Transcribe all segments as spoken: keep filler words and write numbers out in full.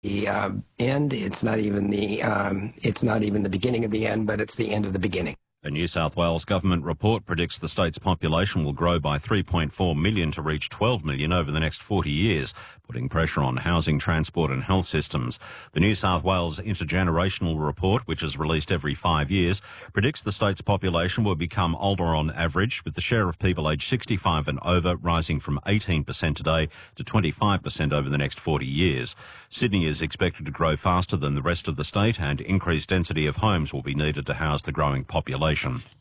the uh, end. It's not even the um, it's not even the beginning of the end, but it's the end of the beginning. A New South Wales government report predicts the state's population will grow by three point four million to reach twelve million over the next forty years, putting pressure on housing, transport and health systems. The New South Wales Intergenerational Report, which is released every five years, predicts the state's population will become older on average, with the share of people aged sixty-five and over rising from eighteen percent today to twenty-five percent over the next forty years. Sydney is expected to grow faster than the rest of the state, and increased density of homes will be needed to house the growing population.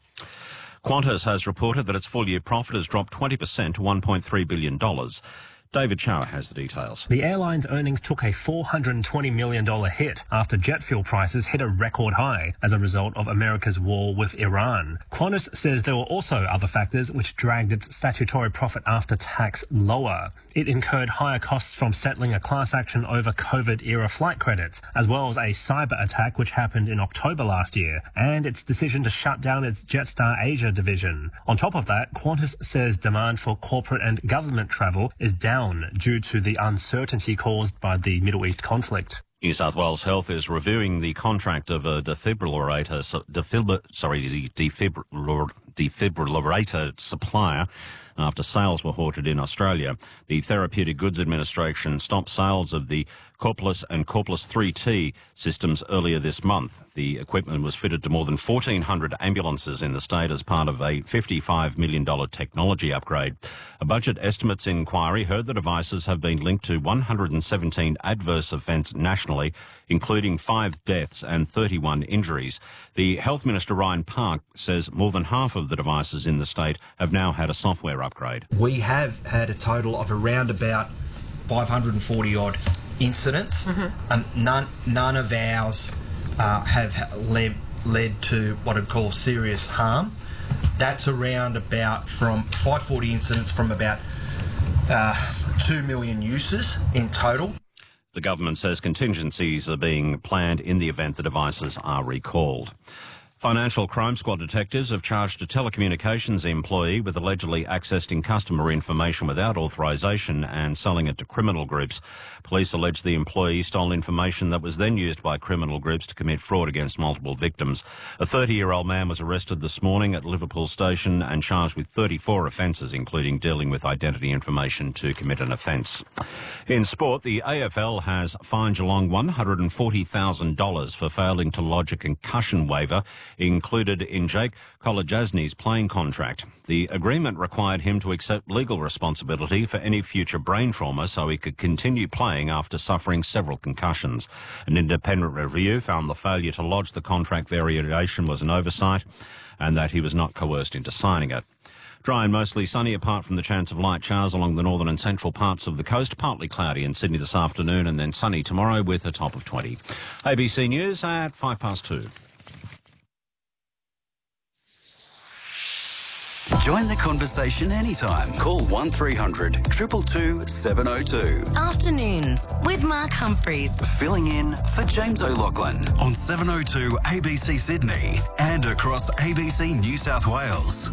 Qantas has reported that its full-year profit has dropped twenty percent to one point three billion dollars. David Chow has the details. The airline's earnings took a four hundred twenty million dollars hit after jet fuel prices hit a record high as a result of America's war with Iran. Qantas says there were also other factors which dragged its statutory profit after tax lower. It incurred higher costs from settling a class action over COVID-era flight credits, as well as a cyber attack which happened in October last year, and its decision to shut down its Jetstar Asia division. On top of that, Qantas says demand for corporate and government travel is down due to the uncertainty caused by the Middle East conflict. New South Wales Health is reviewing the contract of a defibrillator, defibr, sorry, defibrillator, defibrillator supplier after sales were halted in Australia. The Therapeutic Goods Administration stopped sales of the Corpus and Corpus three T systems earlier this month. The equipment was fitted to more than fourteen hundred ambulances in the state as part of a fifty-five million dollars technology upgrade. A budget estimates inquiry heard the devices have been linked to one hundred seventeen adverse events nationally, including five deaths and thirty-one injuries. The Health Minister, Ryan Park, says more than half of the devices in the state have now had a software upgrade. We have had a total of around about five hundred forty odd incidents, mm-hmm. and none none of ours uh, have led led to what I'd call serious harm. That's around about from five hundred forty incidents from about uh, two million uses in total. The government says contingencies are being planned in the event the devices are recalled. Financial Crime Squad detectives have charged a telecommunications employee with allegedly accessing customer information without authorisation and selling it to criminal groups. Police allege the employee stole information that was then used by criminal groups to commit fraud against multiple victims. A thirty-year-old man was arrested this morning at Liverpool Station and charged with thirty-four offences, including dealing with identity information to commit an offence. In sport, the A F L has fined Geelong one hundred forty thousand dollars for failing to lodge a concussion waiver included in Jake Kolodjasny's playing contract. The agreement required him to accept legal responsibility for any future brain trauma so he could continue playing after suffering several concussions. An independent review found the failure to lodge the contract variation was an oversight and that he was not coerced into signing it. Dry and mostly sunny apart from the chance of light showers along the northern and central parts of the coast. Partly cloudy in Sydney this afternoon and then sunny tomorrow with a top of twenty. A B C News at five past two. Join the conversation anytime. Call one three hundred two two two seven oh two. Afternoons with Mark Humphreys. Filling in for James O'Loughlin on seven oh two A B C Sydney and across A B C New South Wales.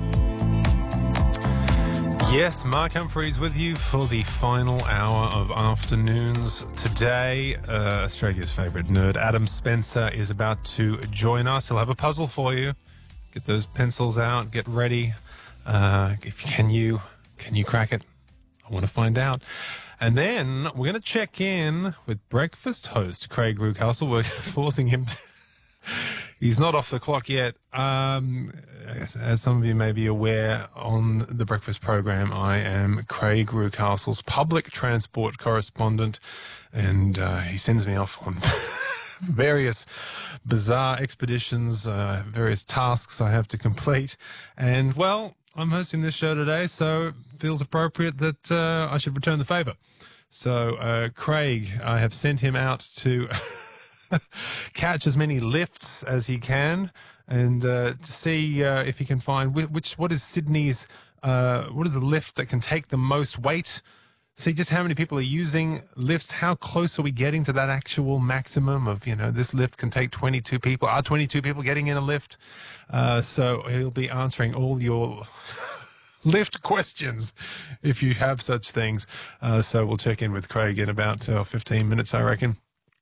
Yes, Mark Humphreys with you for the final hour of afternoons. Today, uh, Australia's favourite nerd, Adam Spencer, is about to join us. He'll have a puzzle for you. Get those pencils out, get ready. Uh, if, can you can you crack it? I want to find out. And then we're going to check in with breakfast host Craig Rucastle. We're forcing him to... He's not off the clock yet. Um, as some of you may be aware, on the breakfast program, I am Craig Rucastle's public transport correspondent, and uh, he sends me off on various bizarre expeditions, uh, various tasks I have to complete. And, well, I'm hosting this show today, so it feels appropriate that uh, I should return the favour. So, uh, Craig, I have sent him out to... catch as many lifts as he can and uh, to see uh, if he can find which, what is Sydney's, uh, what is the lift that can take the most weight? See just how many people are using lifts. How close are we getting to that actual maximum of, you know, this lift can take twenty-two people. Are twenty-two people getting in a lift? Uh, so he'll be answering all your lift questions if you have such things. Uh, so we'll check in with Craig in about uh, fifteen minutes, I reckon.